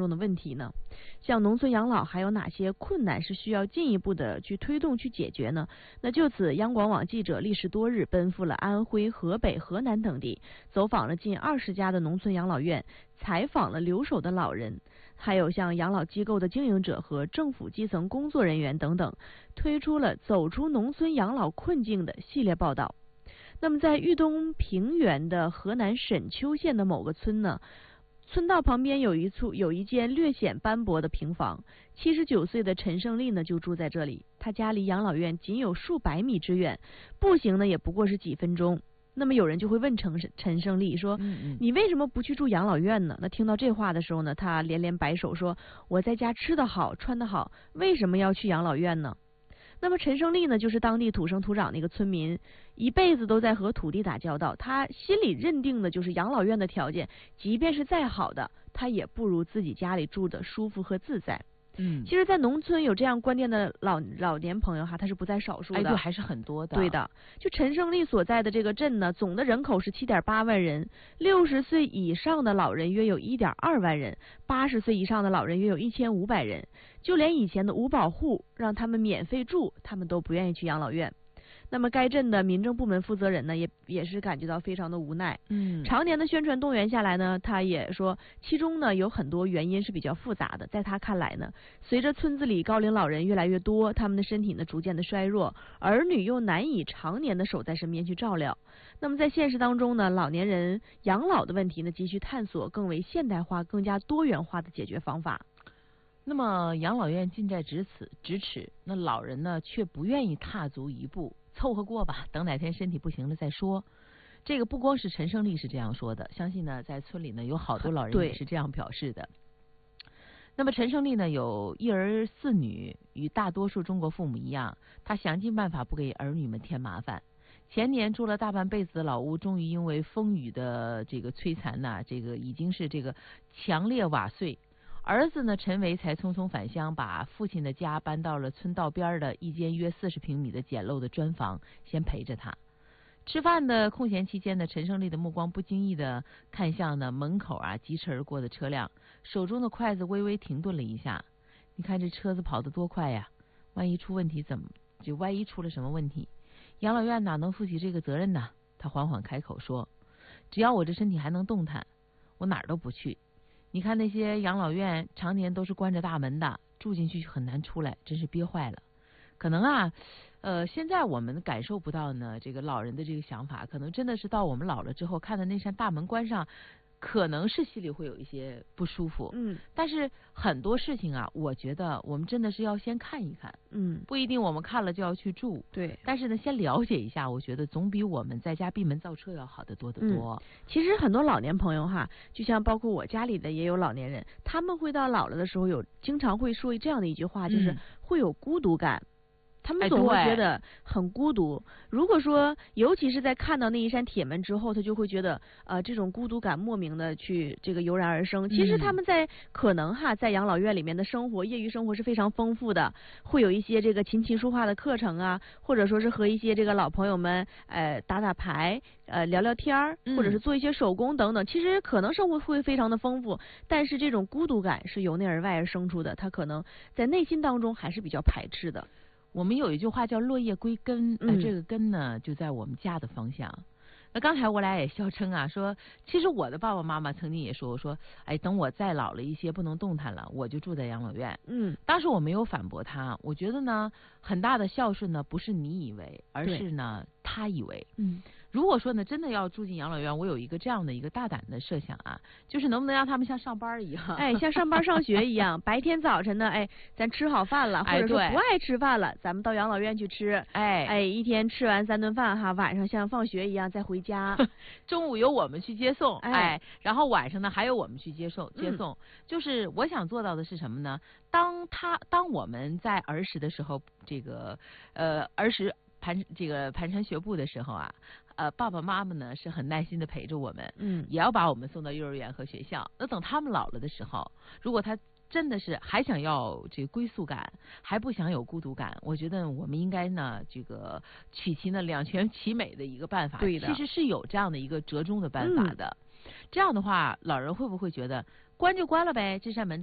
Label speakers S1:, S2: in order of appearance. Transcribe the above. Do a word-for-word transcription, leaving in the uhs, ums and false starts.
S1: 中的问题呢？像农村养老还有哪些困难是需要进一步的去推动去解决呢？那就此，央广网记者历时多日，奔赴了安徽、河北、河南等地，走访了近二十家的农村养老院，采访了留守的老人，还有像养老机构的经营者和政府基层工作人员等等，推出了走出农村养老困境的系列报道。那么在豫东平原的河南沈丘县的某个村呢，村道旁边有一处有一间略显斑驳的平房，七十九岁的陈胜利呢就住在这里。他家离养老院仅有数百米之远，步行呢也不过是几分钟。那么有人就会问陈陈胜利说：“嗯嗯你为什么不去住养老院呢？”那听到这话的时候呢，他连连摆手说：“我在家吃得好，穿得好，为什么要去养老院呢？”那么陈胜利呢，就是当地土生土长的一个村民，一辈子都在和土地打交道。他心里认定的就是养老院的条件，即便是再好的，他也不如自己家里住的舒服和自在。嗯，其实，在农村有这样观念的老老年朋友哈，他是不在少数的，
S2: 哎，对，还是很多的。
S1: 对的，就陈胜利所在的这个镇呢，总的人口是七点八万人，六十岁以上的老人约有一点二万人，八十岁以上的老人约有一千五百人。就连以前的五保户让他们免费住，他们都不愿意去养老院。那么该镇的民政部门负责人呢，也也是感觉到非常的无奈。嗯，常年的宣传动员下来呢，他也说，其中呢有很多原因是比较复杂的。在他看来呢，随着村子里高龄老人越来越多，他们的身体呢逐渐的衰弱，儿女又难以常年的守在身边去照料。那么在现实当中呢，老年人养老的问题呢，急需探索更为现代化、更加多元化的解决方法。
S2: 那么养老院近在咫尺，咫尺，那老人呢却不愿意踏足一步，凑合过吧，等哪天身体不行了再说。这个不光是陈胜利是这样说的，相信呢在村里呢有好多老人也是这样表示的。那么陈胜利呢有一儿四女，与大多数中国父母一样，他想尽办法不给儿女们添麻烦。前年住了大半辈子的老屋，终于因为风雨的这个摧残呐、啊，这个已经是这个强烈瓦碎。儿子呢，陈维才匆匆返乡，把父亲的家搬到了村道边的一间约四十平米的简陋的砖房，先陪着他。吃饭的空闲期间呢，陈胜利的目光不经意的看向呢门口啊疾驰而过的车辆，手中的筷子微微停顿了一下。你看这车子跑得多快呀！万一出问题怎么？就万一出了什么问题，养老院哪能负起这个责任呢？他缓缓开口说：“只要我这身体还能动弹，我哪儿都不去。你看那些养老院常年都是关着大门的，住进去很难出来，真是憋坏了。可能啊，呃，现在我们感受不到呢，这个老人的这个想法，可能真的是到我们老了之后，看到那扇大门关上，可能是心里会有一些不舒服。嗯，但是很多事情啊，我觉得我们真的是要先看一看。嗯，不一定我们看了就要去住。对，但是呢，先了解一下，我觉得总比我们在家闭门造车要好得多得多。
S1: 嗯，其实很多老年朋友哈，就像包括我家里的也有老年人，他们会到老了的时候有经常会说这样的一句话，就是会有孤独感。嗯，他们总会觉得很孤独。如果说，尤其是在看到那一扇铁门之后，他就会觉得，呃，这种孤独感莫名的去这个油然而生。其实他们在、嗯、可能哈，在养老院里面的生活，业余生活是非常丰富的，会有一些这个琴棋书画的课程啊，或者说是和一些这个老朋友们，呃，打打牌，呃，聊聊天儿，或者是做一些手工等等。其实可能生活会非常的丰富，但是这种孤独感是由内而外而生出的，他可能在内心当中还是比较排斥的。
S2: 我们有一句话叫落叶归根，呃，这个根呢就在我们家的方向。那刚才我俩也笑称啊，说其实我的爸爸妈妈曾经也说说，哎，等我再老了一些不能动弹了，我就住在养老院。嗯，当时我没有反驳他，我觉得呢，很大的孝顺呢不是你以为，而是呢他以为。嗯，如果说呢真的要住进养老院，我有一个这样的一个大胆的设想啊，就是能不能让他们像上班一样，
S1: 哎，像上班上学一样，白天早晨呢，哎，咱吃好饭了，或者说不爱吃饭了，咱们到养老院去吃。哎哎，一天吃完三顿饭哈，晚上像放学一样再回家，
S2: 中午由我们去接送，哎，哎然后晚上呢还有我们去接送接送。嗯，就是我想做到的是什么呢？当他当我们在儿时的时候，这个呃儿时蹒这个蹒跚学步的时候啊，呃爸爸妈妈呢是很耐心的陪着我们，嗯，也要把我们送到幼儿园和学校。那等他们老了的时候，如果他真的是还想要这个归宿感，还不想有孤独感，我觉得我们应该呢这个取其呢两全其美的一个办法。对的，其实是有这样的一个折中的办法的。嗯，这样的话，老人会不会觉得关就关了呗，这扇门